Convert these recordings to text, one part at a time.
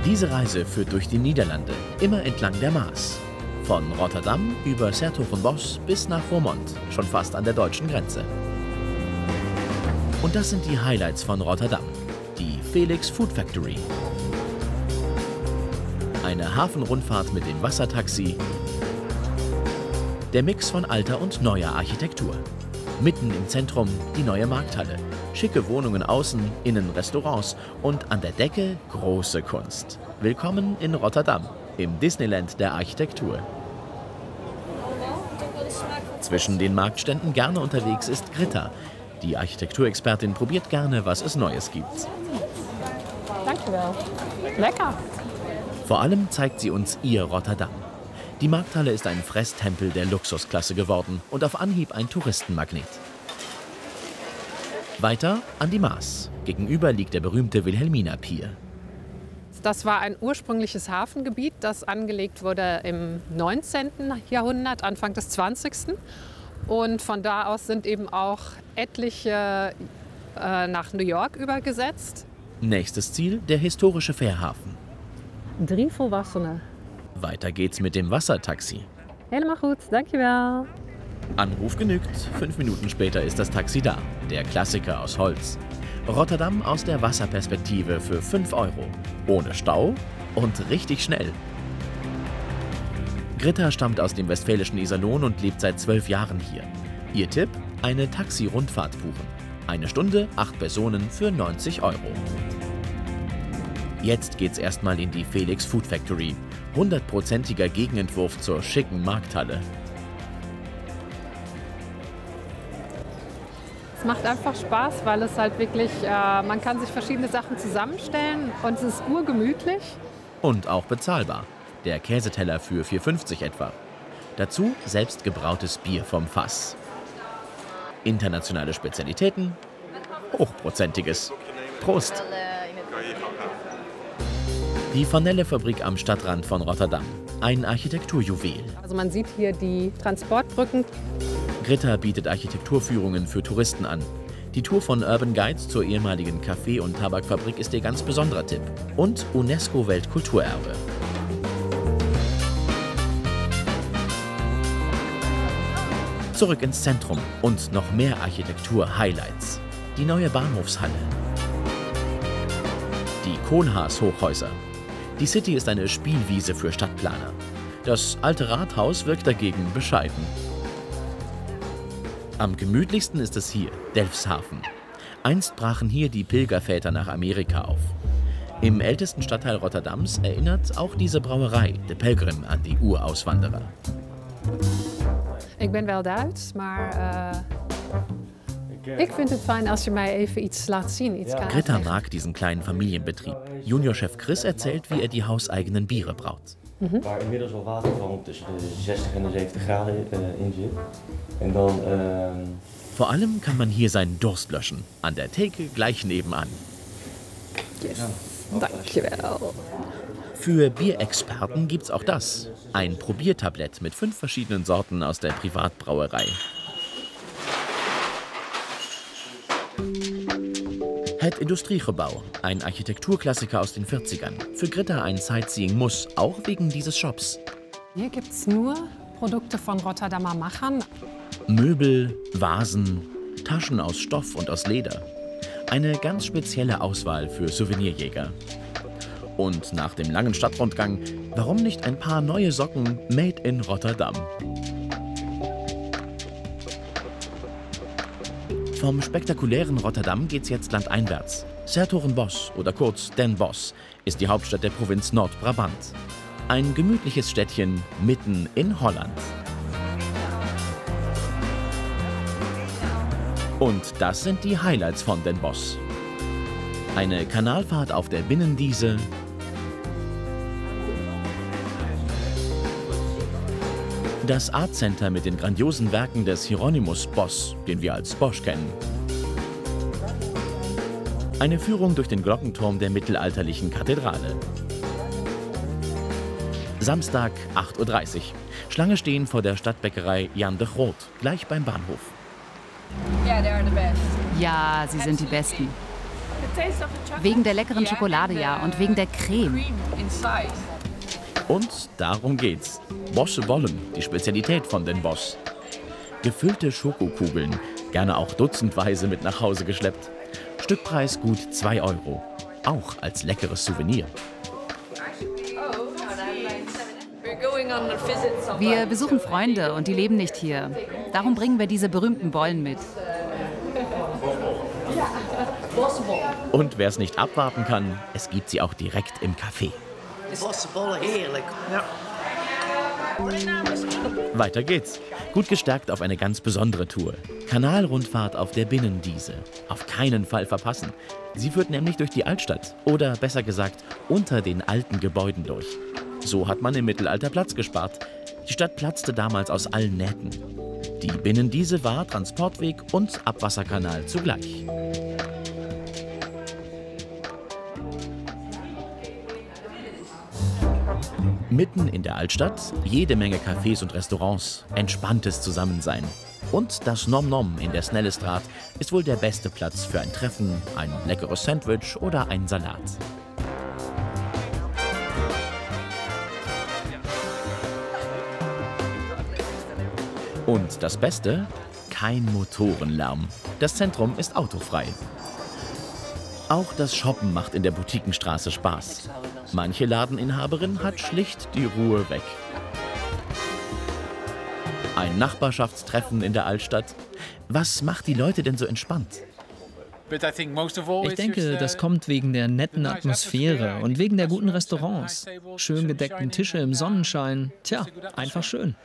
Diese Reise führt durch die Niederlande, immer entlang der Maas. Von Rotterdam über 's-Hertogenbosch bis nach Roermond, schon fast an der deutschen Grenze. Und das sind die Highlights von Rotterdam, die Felix Food Factory. Eine Hafenrundfahrt mit dem Wassertaxi, der Mix von alter und neuer Architektur. Mitten im Zentrum die neue Markthalle, schicke Wohnungen außen, innen Restaurants und an der Decke große Kunst. Willkommen in Rotterdam, im Disneyland der Architektur. Zwischen den Marktständen gerne unterwegs ist Gritta. Die Architekturexpertin probiert gerne, was es Neues gibt. Dankjewel. Lecker. Vor allem zeigt sie uns ihr Rotterdam. Die Markthalle ist ein Fresstempel der Luxusklasse geworden und auf Anhieb ein Touristenmagnet. Weiter an die Maas. Gegenüber liegt der berühmte Wilhelmina-Pier. Das war ein ursprüngliches Hafengebiet, das angelegt wurde im 19. Jahrhundert, Anfang des 20. Und von da aus sind eben auch etliche nach New York übergesetzt. Nächstes Ziel, der historische Fährhafen. 3 Volwassenen. Weiter geht's mit dem Wassertaxi. Helemaal goed, dankjewel. Anruf genügt, 5 Minuten später ist das Taxi da. Der Klassiker aus Holz. Rotterdam aus der Wasserperspektive für 5 €. Ohne Stau und richtig schnell. Gritta stammt aus dem westfälischen Iserlohn und lebt seit 12 Jahren hier. Ihr Tipp? Eine Taxi-Rundfahrt buchen. 1 Stunde, 8 Personen für 90 €. Jetzt geht's erstmal in die Felix Food Factory. 100%iger Gegenentwurf zur schicken Markthalle. Es macht einfach Spaß, weil es halt wirklich, man kann sich verschiedene Sachen zusammenstellen und es ist urgemütlich. Und auch bezahlbar. Der Käseteller für 4,50 € etwa. Dazu selbstgebrautes Bier vom Fass. Internationale Spezialitäten, hochprozentiges. Prost! Die Vanille-Fabrik am Stadtrand von Rotterdam. Ein Architekturjuwel. Also man sieht hier die Transportbrücken. Gritta bietet Architekturführungen für Touristen an. Die Tour von Urban Guides zur ehemaligen Kaffee- und Tabakfabrik ist ihr ganz besonderer Tipp. Und UNESCO-Weltkulturerbe. Zurück ins Zentrum und noch mehr Architektur-Highlights. Die neue Bahnhofshalle. Die Kohlhaas-Hochhäuser. Die City ist eine Spielwiese für Stadtplaner. Das alte Rathaus wirkt dagegen bescheiden. Am gemütlichsten ist es hier, Delfshaven. Einst brachen hier die Pilgerväter nach Amerika auf. Im ältesten Stadtteil Rotterdams erinnert auch diese Brauerei, De Pelgrim, an die Urauswanderer. Ik ben wel Duits, maar ik vind het fijn als je mij even iets laat zien. Gritta mag diesen kleinen Familienbetrieb. Juniorchef Chris erzählt, wie er die hauseigenen Biere braut. Waar inmiddels al watergang tussen de 60 en de 70 graden in zit. En dan, Vor allem kann man hier seinen Durst löschen. An der Theke gleich nebenan. Yes. Dankjewel. Für Bierexperten gibt's auch das. Ein Probiertablett mit 5 verschiedenen Sorten aus der Privatbrauerei. Het Industriegebouw, ein Architekturklassiker aus den 40ern. Für Gritta ein Sightseeing-Muss, auch wegen dieses Shops. Hier gibt es nur Produkte von Rotterdamer Machern. Möbel, Vasen, Taschen aus Stoff und aus Leder. Eine ganz spezielle Auswahl für Souvenirjäger. Und nach dem langen Stadtrundgang, warum nicht ein paar neue Socken made in Rotterdam? Vom spektakulären Rotterdam geht's jetzt landeinwärts. 's-Hertogenbosch oder kurz Den Bosch ist die Hauptstadt der Provinz Nordbrabant. Ein gemütliches Städtchen mitten in Holland. Und das sind die Highlights von Den Bosch. Eine Kanalfahrt auf der Binnendiese, das Art Center mit den grandiosen Werken des Hieronymus Bosch, den wir als Bosch kennen. Eine Führung durch den Glockenturm der mittelalterlichen Kathedrale. Samstag, 8:30 Uhr. Schlange stehen vor der Stadtbäckerei Jan de Groot, gleich beim Bahnhof. Ja, sie sind die Besten. Wegen der leckeren Schokolade, ja, und wegen der Creme. Und darum geht's. Bosse Bollen, die Spezialität von den Boss. Gefüllte Schokokugeln, gerne auch dutzendweise mit nach Hause geschleppt. Stückpreis gut 2 €, auch als leckeres Souvenir. Wir besuchen Freunde und die leben nicht hier. Darum bringen wir diese berühmten Bollen mit. Und wer es nicht abwarten kann, es gibt sie auch direkt im Café. Bossenbollen, heerlijk. Ja. Weiter geht's. Gut gestärkt auf eine ganz besondere Tour. Kanalrundfahrt auf der Binnendiese. Auf keinen Fall verpassen. Sie führt nämlich durch die Altstadt. Oder besser gesagt, unter den alten Gebäuden durch. So hat man im Mittelalter Platz gespart. Die Stadt platzte damals aus allen Nähten. Die Binnendiese war Transportweg und Abwasserkanal zugleich. Mitten in der Altstadt jede Menge Cafés und Restaurants, entspanntes Zusammensein. Und das Nom Nom in der Snellestraat ist wohl der beste Platz für ein Treffen, ein leckeres Sandwich oder einen Salat. Und das Beste? Kein Motorenlärm. Das Zentrum ist autofrei. Auch das Shoppen macht in der Boutiquenstraße Spaß. Manche Ladeninhaberin hat schlicht die Ruhe weg. Ein Nachbarschaftstreffen in der Altstadt. Was macht die Leute denn so entspannt? Ich denke, das kommt wegen der netten Atmosphäre und wegen der guten Restaurants. Schön gedeckten Tische im Sonnenschein. Tja, einfach schön.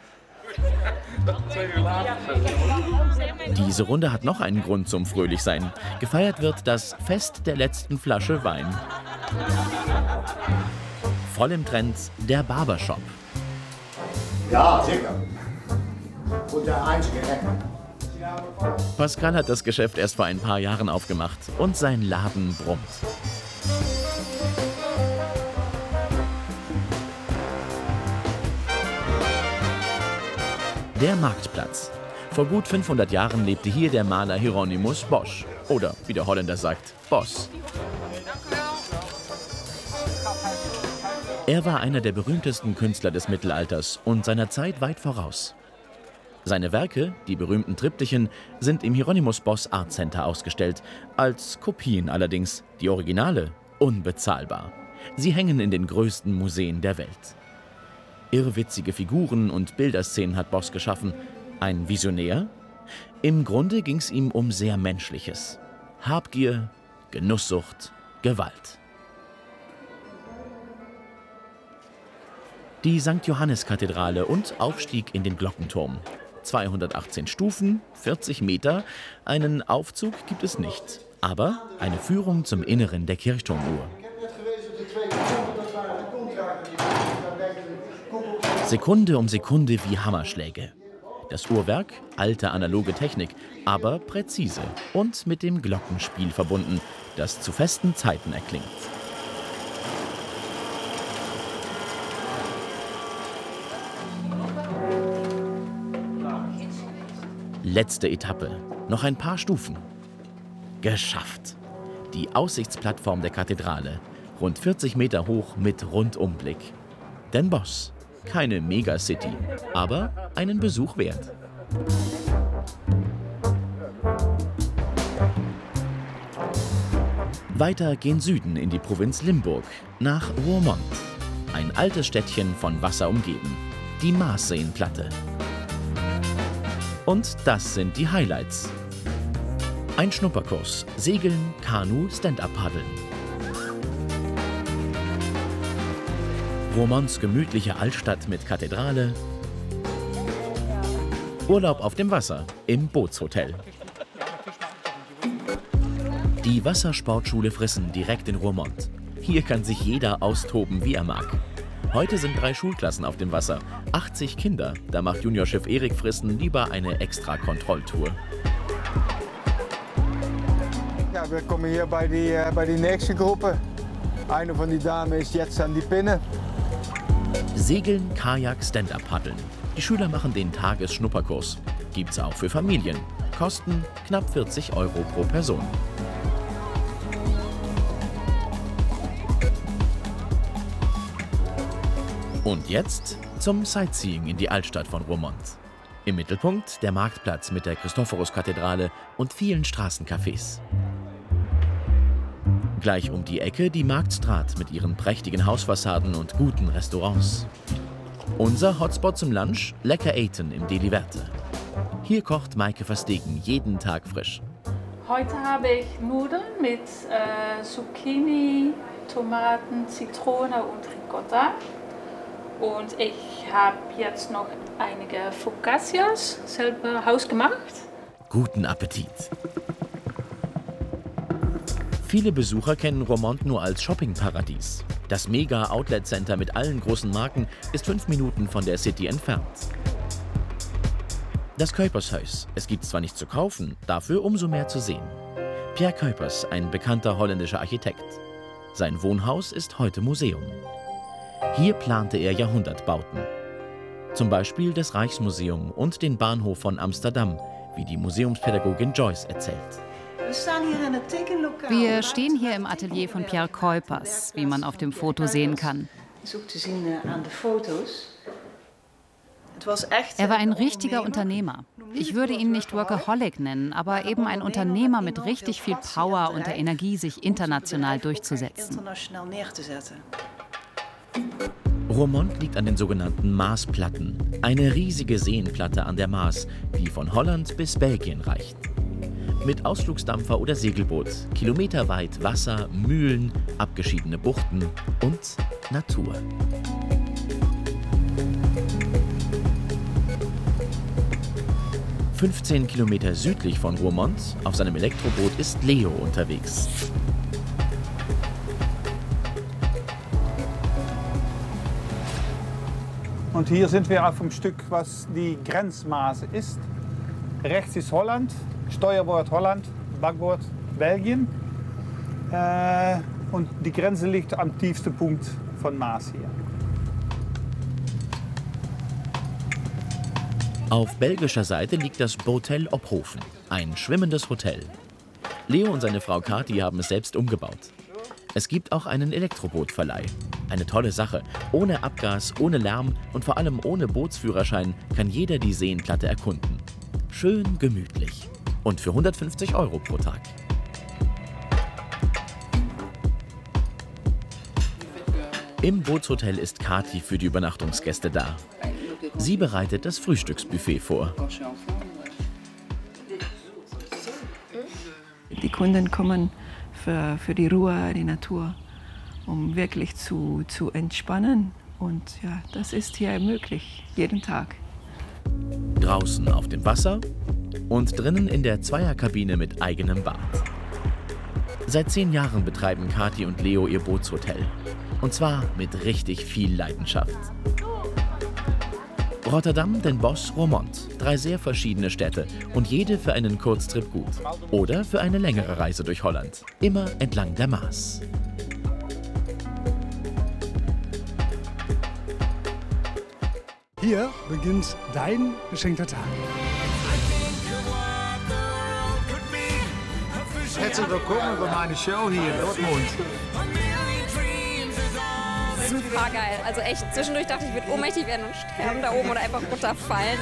Diese Runde hat noch einen Grund zum Fröhlichsein. Gefeiert wird das Fest der letzten Flasche Wein. Voll im Trend der Barbershop. Ja, sicher. Und der einzige Retter. Pascal hat das Geschäft erst vor ein paar Jahren aufgemacht und sein Laden brummt. Der Marktplatz. Vor gut 500 Jahren lebte hier der Maler Hieronymus Bosch. Oder, wie der Holländer sagt, Bos. Er war einer der berühmtesten Künstler des Mittelalters und seiner Zeit weit voraus. Seine Werke, die berühmten Triptychen, sind im Hieronymus Bosch Art Center ausgestellt. Als Kopien allerdings, die Originale unbezahlbar. Sie hängen in den größten Museen der Welt. Irrwitzige Figuren und Bilderszenen hat Bosch geschaffen. Ein Visionär? Im Grunde ging es ihm um sehr Menschliches. Habgier, Genusssucht, Gewalt. Die St. Johannes-Kathedrale und Aufstieg in den Glockenturm. 218 Stufen, 40 Meter. Einen Aufzug gibt es nicht, aber eine Führung zum Inneren der Kirchturmuhr. Sekunde um Sekunde wie Hammerschläge. Das Uhrwerk, alte analoge Technik, aber präzise und mit dem Glockenspiel verbunden, das zu festen Zeiten erklingt. Letzte Etappe, noch ein paar Stufen. Geschafft! Die Aussichtsplattform der Kathedrale, rund 40 Meter hoch mit Rundumblick. Den Bosch. Keine Megacity, aber einen Besuch wert. Weiter gen Süden in die Provinz Limburg, nach Roermond. Ein altes Städtchen von Wasser umgeben, die Maasseenplatte. Und das sind die Highlights. Ein Schnupperkurs, Segeln, Kanu, Stand-up-Paddeln. Roermonds gemütliche Altstadt mit Kathedrale. Urlaub auf dem Wasser im Bootshotel. Die Wassersportschule Frissen direkt in Roermond. Hier kann sich jeder austoben, wie er mag. Heute sind 3 Schulklassen auf dem Wasser, 80 Kinder. Da macht Juniorchef Erik Frissen lieber eine extra Kontrolltour. Ja, wir kommen hier bei die nächste Gruppe. Eine von den Damen ist jetzt an die Pinne. Segeln, Kajak, Stand-up-Paddeln. Die Schüler machen den Tagesschnupperkurs. Gibt's auch für Familien. Kosten knapp 40 € pro Person. Und jetzt zum Sightseeing in die Altstadt von Roermond. Im Mittelpunkt der Marktplatz mit der Christophorus-Kathedrale und vielen Straßencafés. Gleich um die Ecke die Marktstraat mit ihren prächtigen Hausfassaden und guten Restaurants. Unser Hotspot zum Lunch, lecker eten im Deli Verte. Hier kocht Maike Verstegen jeden Tag frisch. Heute habe ich Nudeln mit Zucchini, Tomaten, Zitrone und Ricotta. Und ich habe jetzt noch einige Focaccias selber hausgemacht. Guten Appetit! Viele Besucher kennen Roermond nur als Shoppingparadies. Das Mega-Outlet-Center mit allen großen Marken ist 5 Minuten von der City entfernt. Das Kuipershuis. Es gibt zwar nichts zu kaufen, dafür umso mehr zu sehen. Pierre Kuipers, ein bekannter holländischer Architekt. Sein Wohnhaus ist heute Museum. Hier plante er Jahrhundertbauten. Zum Beispiel das Rijksmuseum und den Bahnhof von Amsterdam, wie die Museumspädagogin Joyce erzählt. Wir stehen hier im Atelier von Pierre Kuipers, wie man auf dem Foto sehen kann. Er war ein richtiger Unternehmer. Ich würde ihn nicht Workaholic nennen, aber eben ein Unternehmer mit richtig viel Power und der Energie, sich international durchzusetzen. Roermond liegt an den sogenannten Maasplatten, eine riesige Seenplatte an der Maas, die von Holland bis Belgien reicht. Mit Ausflugsdampfer oder Segelboot, kilometerweit Wasser, Mühlen, abgeschiedene Buchten und Natur. ...15 Kilometer südlich von Roermond, auf seinem Elektroboot, ist Leo unterwegs. Und hier sind wir auf dem Stück, was die Grenzmaße ist. Rechts ist Holland, Steuerbord Holland, Backbord Belgien. Und die Grenze liegt am tiefsten Punkt von Maas hier. Auf belgischer Seite liegt das Botel Ophoven, ein schwimmendes Hotel. Leo und seine Frau Kathi haben es selbst umgebaut. Es gibt auch einen Elektrobootverleih. Eine tolle Sache. Ohne Abgas, ohne Lärm und vor allem ohne Bootsführerschein kann jeder die Seenplatte erkunden. Schön gemütlich. Und für 150 € pro Tag. Im Bootshotel ist Kathi für die Übernachtungsgäste da. Sie bereitet das Frühstücksbuffet vor. Die Kunden kommen für die Ruhe, die Natur, um wirklich zu entspannen. Und ja, das ist hier möglich, jeden Tag. Draußen auf dem Wasser und drinnen in der Zweierkabine mit eigenem Bad. Seit 10 Jahren betreiben Kathi und Leo ihr Bootshotel. Und zwar mit richtig viel Leidenschaft. Rotterdam, Den Bosch, Roermond. 3 sehr verschiedene Städte und jede für einen Kurztrip gut. Oder für eine längere Reise durch Holland. Immer entlang der Maas. Hier beginnt dein geschenkter Tag. Herzlich willkommen bei meiner Show hier in Dortmund. Super geil. Also echt, zwischendurch dachte ich, ich würde ohnmächtig werden und sterben da oben oder einfach runterfallen.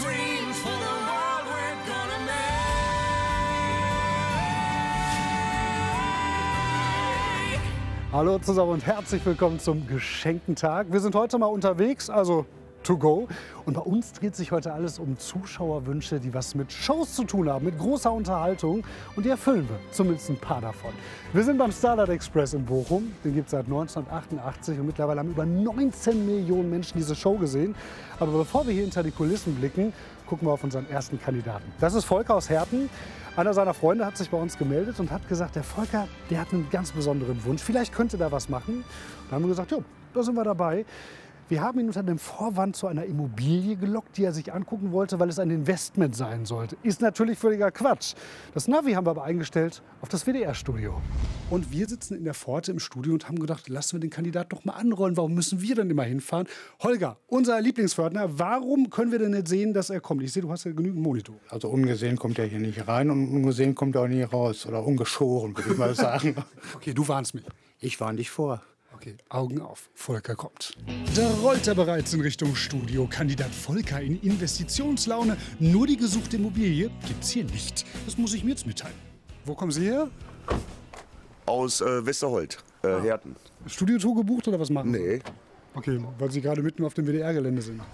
Hallo zusammen und herzlich willkommen zum geschenkten Tag. Wir sind heute mal unterwegs, also to go. Und bei uns dreht sich heute alles um Zuschauerwünsche, die was mit Shows zu tun haben, mit großer Unterhaltung. Und die erfüllen wir, zumindest ein paar davon. Wir sind beim Starlight Express in Bochum. Den gibt es seit 1988 und mittlerweile haben über 19 Millionen Menschen diese Show gesehen. Aber bevor wir hier hinter die Kulissen blicken, gucken wir auf unseren ersten Kandidaten. Das ist Volker aus Herten. Einer seiner Freunde hat sich bei uns gemeldet und hat gesagt, der Volker, der hat einen ganz besonderen Wunsch. Vielleicht könnte er was machen. Da haben wir gesagt, jo, da sind wir dabei. Wir haben ihn unter dem Vorwand zu einer Immobilie gelockt, die er sich angucken wollte, weil es ein Investment sein sollte. Ist natürlich völliger Quatsch. Das Navi haben wir aber eingestellt auf das WDR-Studio. Und wir sitzen in der Pforte im Studio und haben gedacht, lassen wir den Kandidaten doch mal anrollen. Warum müssen wir denn immer hinfahren? Holger, unser Lieblingspförtner, warum können wir denn nicht sehen, dass er kommt? Ich sehe, du hast ja genügend Monitor. Also ungesehen kommt er hier nicht rein und ungesehen kommt er auch nie raus. Oder ungeschoren, würde ich mal sagen. Okay, du warnst mich. Ich warne dich vor. Okay, Augen auf, Volker kommt. Da rollt er bereits in Richtung Studio. Kandidat Volker in Investitionslaune. Nur die gesuchte Immobilie gibt's hier nicht. Das muss ich mir jetzt mitteilen. Wo kommen Sie her? Aus Westerholt, Herten. Studiotour gebucht oder was machen Sie? Nee. Okay, weil Sie gerade mitten auf dem WDR-Gelände sind.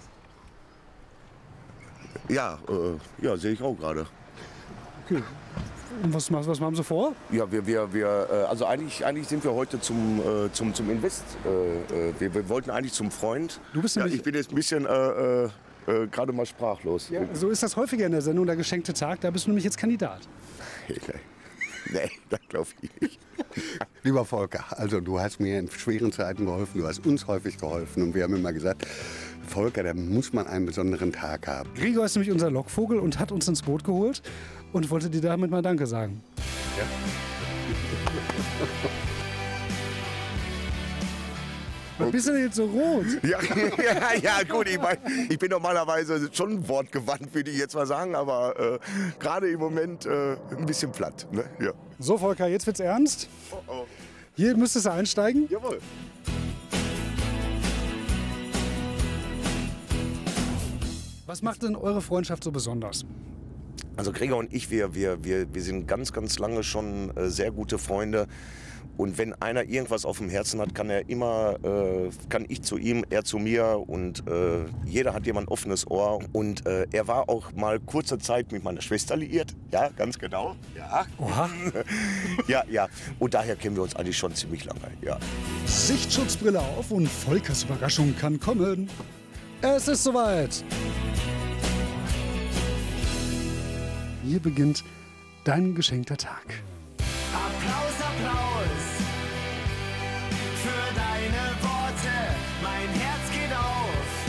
Ja, sehe ich auch gerade. Okay. Und was haben Sie vor? Ja, also eigentlich sind wir heute zum Invest. Wir wollten eigentlich zum Freund. Du bist nämlich... Ich bin jetzt ein bisschen gerade mal sprachlos. Ja, so ist das häufiger in der Sendung, der geschenkte Tag. Da bist du nämlich jetzt Kandidat. Nee, das glaube ich nicht. Lieber Volker, also du hast mir in schweren Zeiten geholfen, du hast uns häufig geholfen und wir haben immer gesagt, Volker, da muss man einen besonderen Tag haben. Gregor ist nämlich unser Lockvogel und hat uns ins Boot geholt und wollte dir damit mal Danke sagen. Ja. Was bist du denn jetzt so rot? Ja, gut, ich bin normalerweise schon wortgewandt, würde ich jetzt mal sagen, aber gerade im Moment ein bisschen platt. Ne? Ja. So, Volker, jetzt wird's ernst. Oh. Hier müsstest du einsteigen. Jawohl. Was macht denn eure Freundschaft so besonders? Also Gregor und ich, wir sind ganz, ganz lange schon sehr gute Freunde. Und wenn einer irgendwas auf dem Herzen hat, kann ich zu ihm, er zu mir und jeder hat jemand offenes Ohr. Und er war auch mal kurze Zeit mit meiner Schwester liiert, ja, ganz genau. Ja. Oha. Ja. Und daher kennen wir uns eigentlich schon ziemlich lange, ja. Sichtschutzbrille auf und Volkers Überraschung kann kommen. Es ist soweit. Hier beginnt dein geschenkter Tag. Applaus, Applaus für deine Worte, mein Herz geht auf,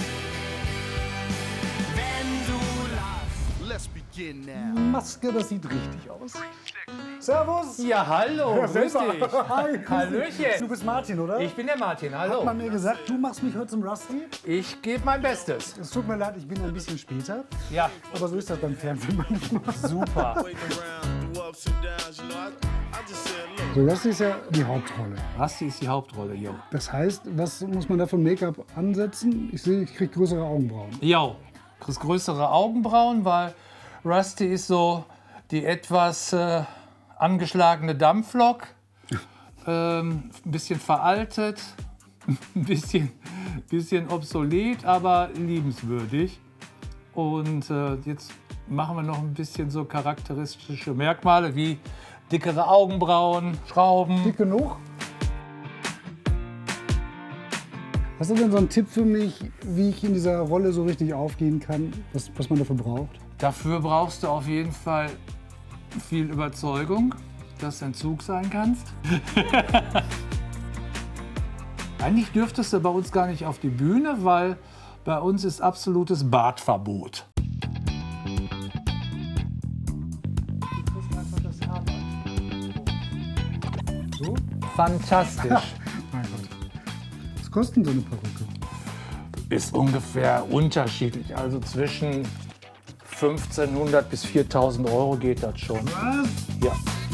wenn du lachst. Let's begin now. Maske, das sieht richtig aus. Servus. Ja, hallo, ja, grüß dich. Hi, Hallöchen. Du bist Martin, oder? Ich bin der Martin, hallo. Hat man mir gesagt, du machst mich heute zum Rusty? Ich gebe mein Bestes. Es tut mir leid, ich bin ein bisschen später. Ja. Aber so ist das beim Fernsehen manchmal. Super. So, Rusty ist ja die Hauptrolle. Rusty ist die Hauptrolle, jo. Das heißt, was muss man da von Make-up ansetzen? Ich sehe, ich kriege größere Augenbrauen. Jo, du kriegst größere Augenbrauen, weil Rusty ist so die etwas angeschlagene Dampflok. Ein bisschen veraltet, ein bisschen obsolet, aber liebenswürdig. Und jetzt machen wir noch ein bisschen so charakteristische Merkmale wie dickere Augenbrauen, Schrauben. Dick genug? Hast du denn so einen Tipp für mich, wie ich in dieser Rolle so richtig aufgehen kann, was man dafür braucht? Dafür brauchst du auf jeden Fall viel Überzeugung, dass du ein Zug sein kannst. Eigentlich dürftest du bei uns gar nicht auf die Bühne, weil bei uns ist absolutes Bartverbot. So? Fantastisch. Mein Gott. Was kostet denn so eine Perücke? Ist ungefähr unterschiedlich, also zwischen 1.500 bis 4.000 € geht das schon. Was? Ja.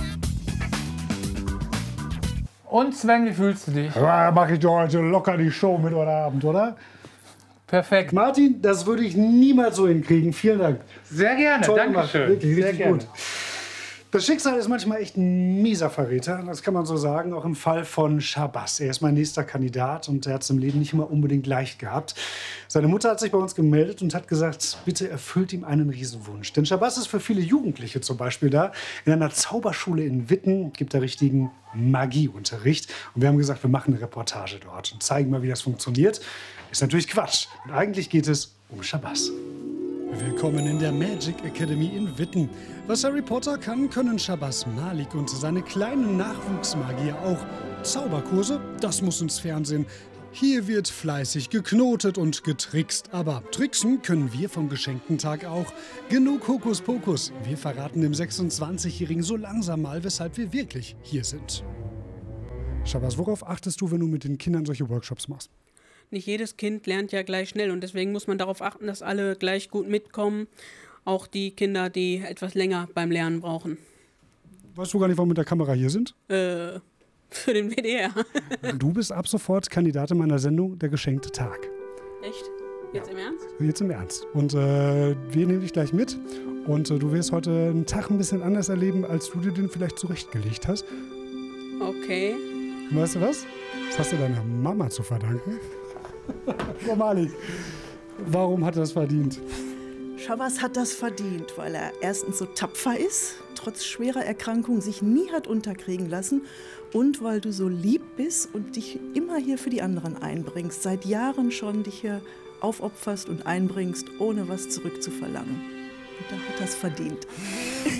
Und Sven, wie fühlst du dich? Ja, mache ich doch heute locker die Show mit heute Abend, oder? Perfekt. Martin, das würde ich niemals so hinkriegen. Vielen Dank. Sehr gerne, Toll danke gemacht. schön. Wirklich, sehr richtig gerne. gut. Das Schicksal ist manchmal echt ein mieser Verräter, das kann man so sagen, auch im Fall von Shabazz. Er ist mein nächster Kandidat und er hat es im Leben nicht immer unbedingt leicht gehabt. Seine Mutter hat sich bei uns gemeldet und hat gesagt, bitte erfüllt ihm einen Riesenwunsch. Denn Shabazz ist für viele Jugendliche zum Beispiel da. In einer Zauberschule in Witten gibt er richtigen Magieunterricht. Und wir haben gesagt, wir machen eine Reportage dort und zeigen mal, wie das funktioniert. Ist natürlich Quatsch. Und eigentlich geht es um Shabazz. Willkommen in der Magic Academy in Witten. Was Harry Potter kann, können Shabazz Malik und seine kleinen Nachwuchsmagier auch. Zauberkurse, das muss ins Fernsehen. Hier wird fleißig geknotet und getrickst, aber tricksen können wir vom geschenkten Tag auch. Genug Hokuspokus. Wir verraten dem 26-Jährigen so langsam mal, weshalb wir wirklich hier sind. Shabazz, worauf achtest du, wenn du mit den Kindern solche Workshops machst? Nicht jedes Kind lernt ja gleich schnell und deswegen muss man darauf achten, dass alle gleich gut mitkommen. Auch die Kinder, die etwas länger beim Lernen brauchen. Weißt du gar nicht, warum wir mit der Kamera hier sind? Für den WDR. Du bist ab sofort Kandidatin meiner Sendung Der geschenkte Tag. Echt? Jetzt im Ernst? Jetzt im Ernst. Und wir nehmen dich gleich mit. Und du wirst heute einen Tag ein bisschen anders erleben, als du dir den vielleicht zurechtgelegt hast. Okay. Und weißt du was? Das hast du deiner Mama zu verdanken. Frau Malik, warum hat er das verdient? Shabazz hat das verdient, weil er erstens so tapfer ist, trotz schwerer Erkrankung sich nie hat unterkriegen lassen und weil du so lieb bist und dich immer hier für die anderen einbringst, seit Jahren schon dich hier aufopferst und einbringst, ohne was zurückzuverlangen. Und da hat er es verdient.